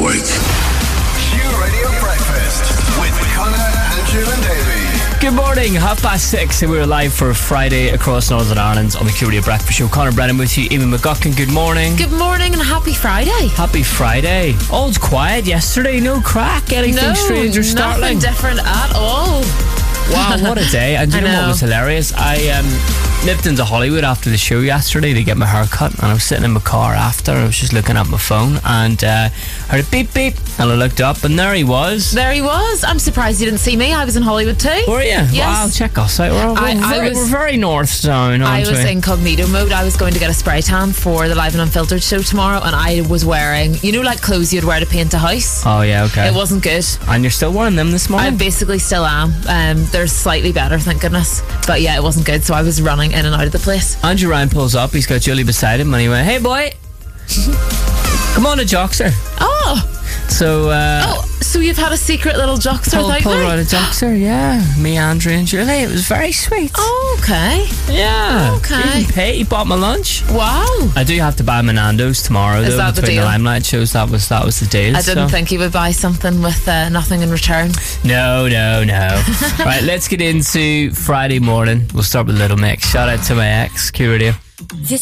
awake. Q Radio Breakfast with Connor, Andrew and Davey. Good morning, 6:30. We're live for Friday across Northern Ireland on the Q Radio Breakfast Show. Connor Brennan with you, Eamon McGuckin. Good morning. Good morning and happy Friday. Happy Friday. All's quiet yesterday, no crack, anything strange or startling. Nothing different at all. Wow, what a day. And do you know what was hilarious? I nipped into Hollywood after the show yesterday to get my hair cut, and I was sitting in my car after. I was just looking at my phone and heard a beep beep, and I looked up and there he was. There he was. I'm surprised you didn't see me. I was in Hollywood too. Were you? Yes. Wow, check us out. We're very north down, aren't we? I was incognito mode. I was going to get a spray tan for the Live and Unfiltered show tomorrow, and I was wearing, you know, like clothes you'd wear to paint a house. Oh yeah, okay. It wasn't good. And you're still wearing them this morning? I basically still am. They're slightly better, thank goodness. But yeah, it wasn't good, so I was running in and out of the place. Andrew Ryan pulls up, he's got Julie beside him, and he went, "Hey boy, come on a joxer." Oh, so you've had a secret little joxer pull lately? around a joxer, yeah. Me, Andrew and Julie. It was very sweet. Oh, okay. Yeah. Okay. He bought my lunch. Wow. I do have to buy my Nando's tomorrow. Is that the between deal? the Limelight shows, that was the deal. I didn't think you would buy something with nothing in return. No. Right, let's get into Friday morning. We'll start with Little Mix. Shout out to my ex, Q Radio. This